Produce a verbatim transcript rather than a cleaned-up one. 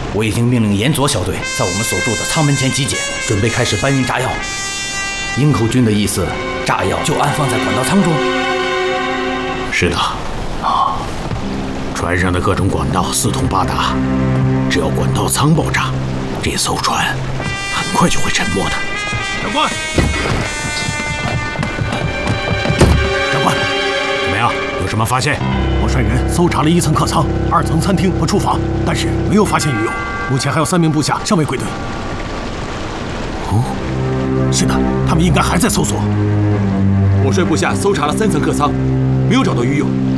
我已经命令岩佐小队在我们所住的舱门前集结，准备开始搬运炸药。营口军的意思，炸药就安放在管道舱中。 是的，啊，船上的各种管道四通八达，只要管道舱爆炸，这艘船很快就会沉没的。长官，长官，怎么样？有什么发现？ 我率人搜查了一层客舱、二层餐厅和厨房，但是没有发现鱼友。目前还有三名部下尚未归队。哦，是的，他们应该还在搜索。 我率部下搜查了三层客舱，没有找到鱼友。